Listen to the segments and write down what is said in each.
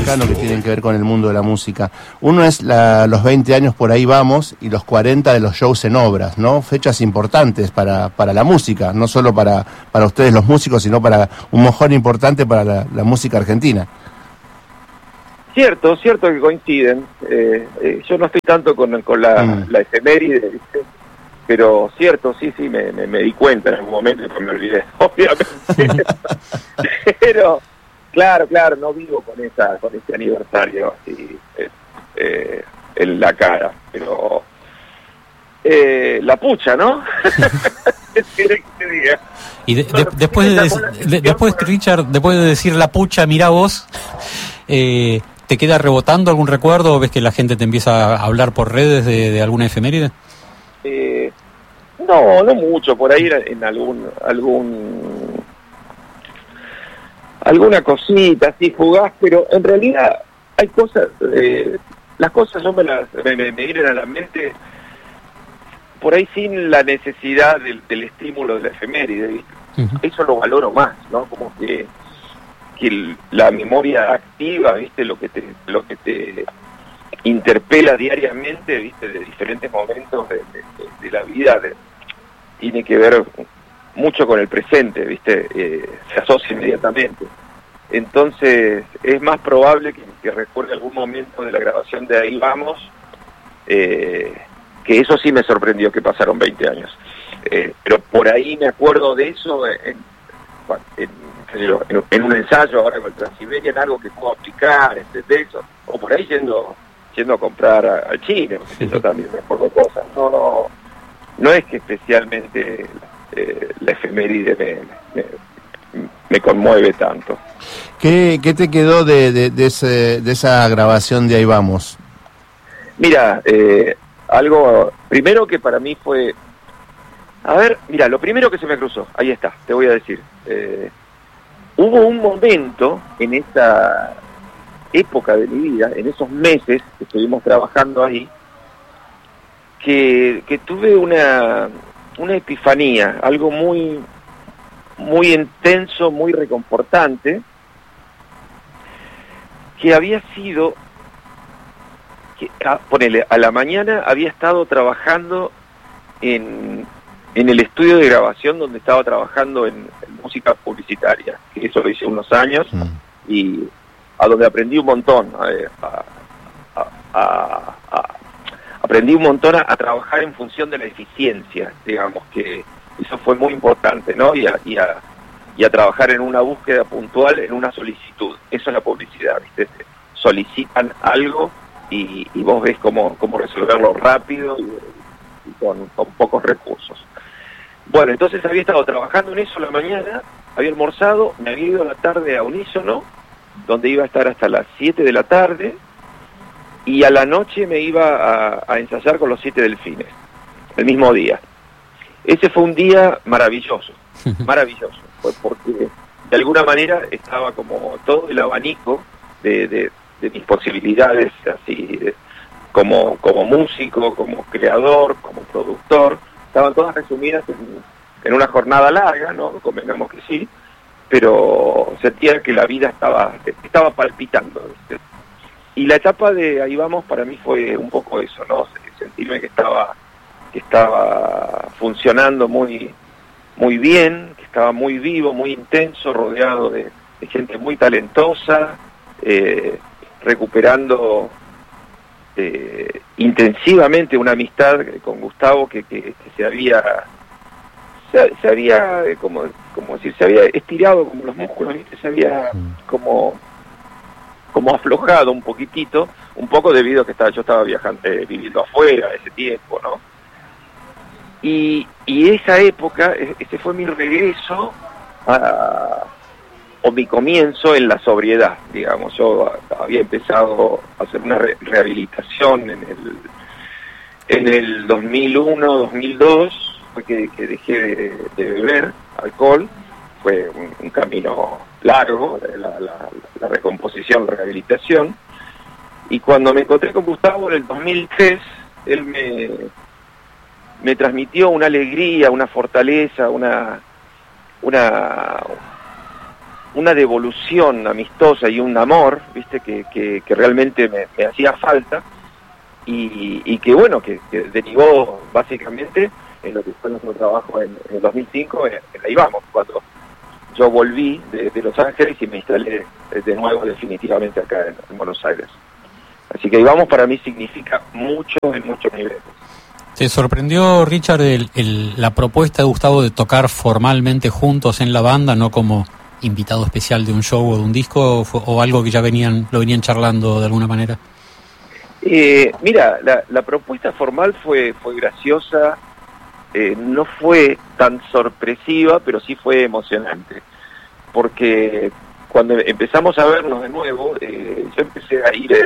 cercano que tienen que ver con el mundo de la música. Uno es los 20 años por ahí vamos y los 40 de los shows en obras, ¿no? Fechas importantes para la música, no solo para ustedes los músicos, sino para un mojón importante para la música argentina. Cierto que coinciden. Yo no estoy tanto con la efeméride, ¿viste? Pero cierto, sí, me di cuenta en algún momento, pero me olvidé, obviamente. Pero, claro, no vivo con este aniversario así en la cara, pero la pucha, ¿no? ¿Qué querés que te diga? Y después, Richard, después de decir la pucha, mirá vos, ¿te queda rebotando algún recuerdo o ves que la gente te empieza a hablar por redes de alguna efeméride? No mucho, por ahí en alguna cosita así fugaz, pero en realidad hay cosas, las cosas yo me vienen a la mente por ahí sin la necesidad del estímulo de la efeméride, ¿viste? Uh-huh. Eso lo valoro más, ¿no? Como que la memoria activa, ¿viste? Lo que te interpela diariamente, ¿viste? De diferentes momentos de la vida, tiene que ver mucho con el presente, ¿viste? Se asocia inmediatamente. Entonces es más probable que recuerde algún momento de la grabación de Ahí Vamos, que eso sí me sorprendió, que pasaron 20 años. Pero por ahí me acuerdo de eso en un ensayo ahora con el Transiberia, en algo que puedo aplicar, de eso, o por ahí yendo a comprar al chino, eso también me acuerdo cosas. No es que especialmente la efeméride me conmueve tanto. ¿Qué te quedó de esa grabación de Ahí Vamos? Mira, algo primero que para mí fue, mira, lo primero que se me cruzó, ahí está, te voy a decir, hubo un momento en esa época de mi vida, en esos meses que estuvimos trabajando ahí, que tuve una epifanía, algo muy intenso, muy reconfortante, que había sido, ponele, a la mañana había estado trabajando en el estudio de grabación donde estaba trabajando en música publicitaria, que eso lo hice unos años, y a donde aprendí un montón, aprendí un montón a trabajar en función de la eficiencia, digamos, que eso fue muy importante, ¿no? Y a trabajar en una búsqueda puntual, en una solicitud. Eso es la publicidad, ¿viste? Solicitan algo y vos ves cómo resolverlo rápido y con pocos recursos. Bueno, entonces había estado trabajando en eso la mañana, había almorzado, me había ido a la tarde a Unísono, donde iba a estar hasta las 7 de la tarde, y a la noche me iba a ensayar con los 7 Delfines, el mismo día. Ese fue un día maravilloso, porque de alguna manera estaba como todo el abanico de mis posibilidades, así, como músico, como creador, como productor, estaban todas resumidas en una jornada larga, ¿no? Convengamos que sí, pero sentía que la vida estaba palpitando, ¿viste? Y la etapa de Ahí Vamos para mí fue un poco eso, ¿no? Sentirme que estaba funcionando muy bien, que estaba muy vivo, muy intenso, rodeado de gente muy talentosa, recuperando intensivamente una amistad con Gustavo que se había como decir, se había estirado como los músculos, ¿viste? Se había como aflojado un poquitito, un poco debido a que yo estaba viviendo afuera ese tiempo, ¿no? Y esa época, ese fue mi regreso o mi comienzo en la sobriedad, digamos. Yo había empezado a hacer una rehabilitación en el 2001, 2002, fue que dejé de beber alcohol. Fue un camino largo, la recomposición, la rehabilitación. Y cuando me encontré con Gustavo en el 2003, él me transmitió una alegría, una fortaleza, una una devolución amistosa y un amor, viste, que realmente me hacía falta, y que bueno, que derivó básicamente en lo que fue nuestro trabajo en el 2005, en Ahí Vamos, cuando yo volví de Los Ángeles y me instalé de nuevo definitivamente acá en Buenos Aires. Así que Ahí Vamos para mí significa mucho en muchos niveles. ¿Te sorprendió, Richard, la propuesta de Gustavo de tocar formalmente juntos en la banda, no como invitado especial de un show o de un disco, o algo que ya lo venían charlando de alguna manera? Mira, la propuesta formal fue graciosa, no fue tan sorpresiva, pero sí fue emocionante, porque cuando empezamos a vernos de nuevo, yo empecé a ir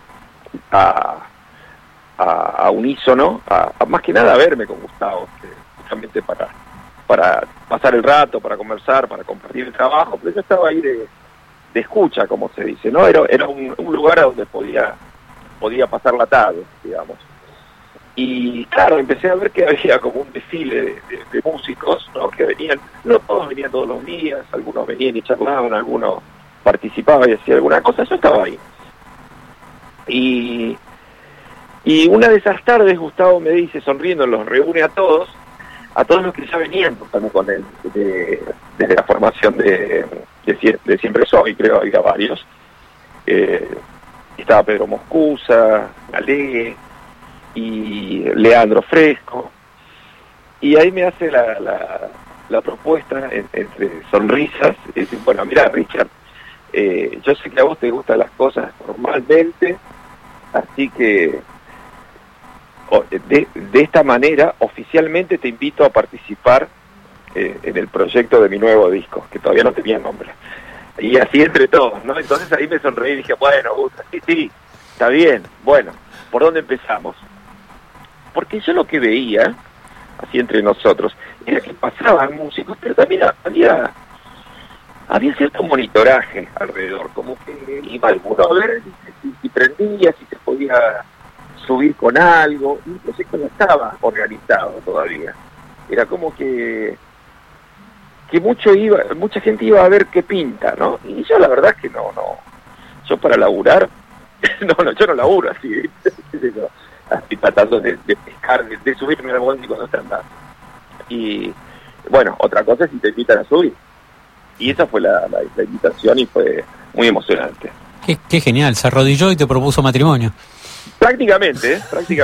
a unísono, a más que nada a verme con Gustavo, justamente para pasar el rato, para conversar, para compartir el trabajo, pero yo estaba ahí de escucha, como se dice, ¿no? Era un lugar a donde podía pasar la tarde, digamos. Y claro, empecé a ver que había como un desfile de músicos, ¿no? Que venían, no todos venían todos los días, algunos venían y charlaban, algunos participaban y hacían alguna cosa, yo estaba ahí. Y una de esas tardes Gustavo me dice, sonriendo, los reúne a todos los que ya venían tocando con él desde la formación de Siempre Soy, creo, había varios. Estaba Pedro Moscusa, Galé y Leandro Fresco, y ahí me hace la propuesta entre sonrisas, y dice, bueno, mira, Richard, yo sé que a vos te gustan las cosas formalmente, así que de esta manera oficialmente te invito a participar en el proyecto de mi nuevo disco, que todavía no tenía nombre. Y así entre todos, ¿no? Entonces ahí me sonreí y dije, bueno, sí, está bien, bueno, ¿por dónde empezamos? Porque yo lo que veía, así entre nosotros, era que pasaban músicos, pero también había cierto monitoraje alrededor, como que iba alguno a ver si prendía, si se podía subir con algo, y el proyecto no estaba organizado todavía. Era como que mucha gente iba a ver qué pinta, ¿no? Y yo la verdad es que no, yo para laburar, yo no laburo así, estoy tratando de pescar, de subirme al bondi cuando está andando. Y bueno, otra cosa es si te invitan a subir. Y esa fue la invitación y fue muy emocionante. Qué genial, se arrodilló y te propuso matrimonio. Prácticamente.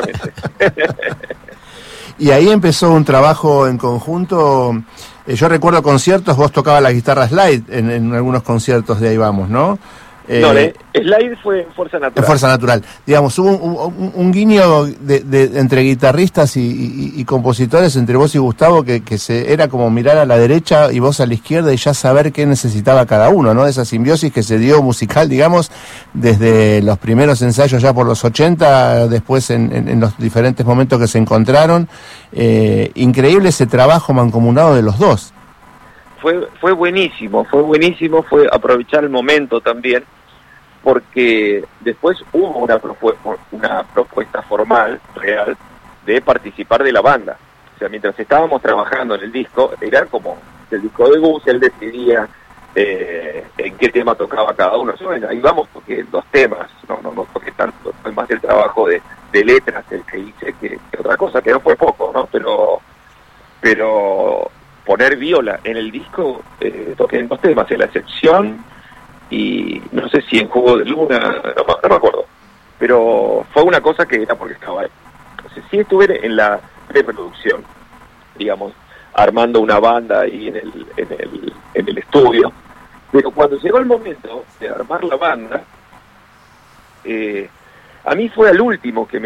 Y ahí empezó un trabajo en conjunto. Yo recuerdo conciertos, vos tocabas la guitarra slide en algunos conciertos de Ahí Vamos, ¿no? No, slide fue en Fuerza Natural. En Fuerza Natural. Digamos, hubo un guiño entre guitarristas y compositores, entre vos y Gustavo, que era como mirar a la derecha y vos a la izquierda y ya saber qué necesitaba cada uno, ¿no? Esa simbiosis que se dio musical, digamos, desde los primeros ensayos ya por los 80, después en los diferentes momentos que se encontraron. Increíble ese trabajo mancomunado de los dos. Fue buenísimo, fue aprovechar el momento también, porque después hubo una propuesta formal, real, de participar de la banda. O sea, mientras estábamos trabajando en el disco, era como el disco de Gus, él decidía en qué tema tocaba cada uno. Yo, bueno, Ahí Vamos, toqué 2 temas, no toqué tanto, fue más el trabajo de letras el que hice que otra cosa, que no fue poco, ¿no? Pero poner viola en el disco, toqué en 2 temas, en La Excepción y no sé si en Jugo de Luna, no me acuerdo, pero fue una cosa que era porque estaba ahí. Entonces, sí estuve en la preproducción, digamos, armando una banda ahí en el estudio, pero cuando llegó el momento de armar la banda, a mí fue al último que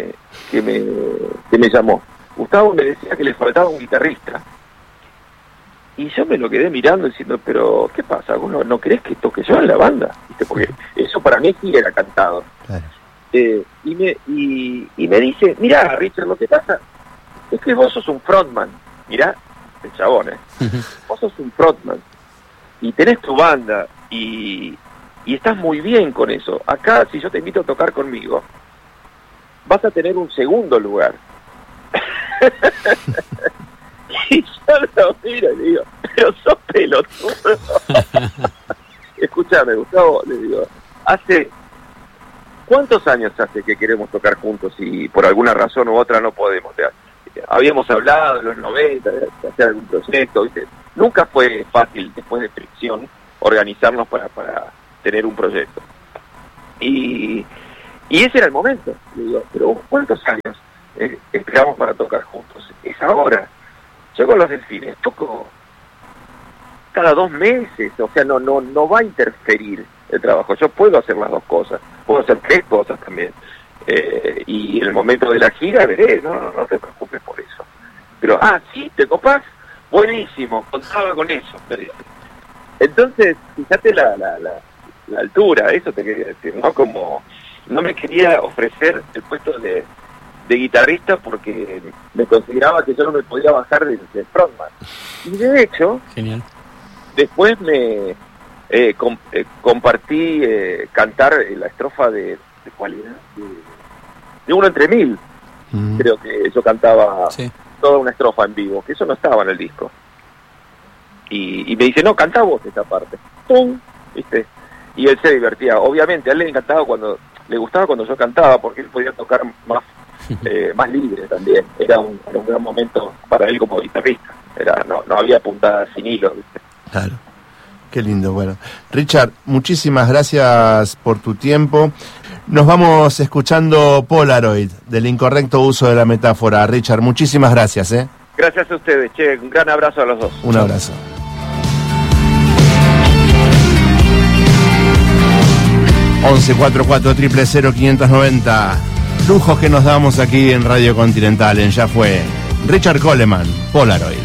me llamó. Gustavo me decía que le faltaba un guitarrista. Y yo me lo quedé mirando diciendo, pero ¿qué pasa? ¿Vos no querés que toque yo en la banda? ¿Viste? Porque eso para mí sí era cantado. Claro. Y me dice, mirá, Richard, lo que pasa es que vos sos un frontman. Mirá, el chabón, Vos sos un frontman. Y tenés tu banda y estás muy bien con eso. Acá, si yo te invito a tocar conmigo, vas a tener un segundo lugar. Y yo lo miro y digo, pero sos pelotudo. Escúchame, Gustavo, le digo, ¿cuántos años hace que queremos tocar juntos y por alguna razón u otra no podemos? Habíamos hablado en los 90 de hacer algún proyecto, ¿viste? Nunca fue fácil, después de fricción, organizarnos para tener un proyecto. Y ese era el momento. Le digo, pero ¿cuántos años esperamos para tocar juntos? Es ahora. Yo con los Delfines toco cada 2 meses, o sea, no va a interferir el trabajo. Yo puedo hacer las 2 cosas, puedo hacer 3 cosas también. Y en el momento de la gira veré, no te preocupes por eso. Pero, sí, ¿te copás? Buenísimo, contaba con eso. Entonces, fíjate la altura, eso te quería decir, ¿no? Como no me quería ofrecer el puesto de guitarrista porque me consideraba que yo no me podía bajar del frontman. Y de hecho, genial. Después me compartí cantar la estrofa de ¿cuál era? De Uno entre Mil. Creo que yo cantaba toda una estrofa en vivo, que eso no estaba en el disco. Y me dice, no, cantá vos esta parte. ¡Pum! ¿Viste? Y él se divertía. Obviamente, a él le gustaba cuando yo cantaba, porque él podía tocar más libre también. Era un gran momento para él como guitarrista. No había puntadas sin hilo, ¿viste? Claro. Qué lindo. Bueno, Richard, muchísimas gracias por tu tiempo. Nos vamos escuchando Polaroid, del incorrecto uso de la metáfora. Richard, muchísimas gracias. Gracias a ustedes, che. Un gran abrazo a los dos. Un abrazo. 1144-000-590. Lujos que nos damos aquí en Radio Continental. Ya fue Richard Coleman, Polaroid.